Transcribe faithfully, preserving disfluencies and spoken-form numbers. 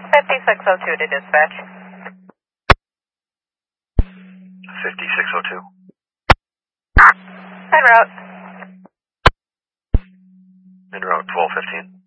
fifty-six oh two to dispatch. fifty-six oh two. En route. En route, twelve fifteen.